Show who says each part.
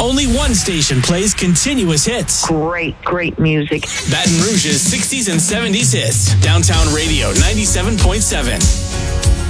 Speaker 1: only one station plays continuous hits.
Speaker 2: Great music.
Speaker 1: Baton Rouge's 60s and 70s hits. Downtown Radio 97.7.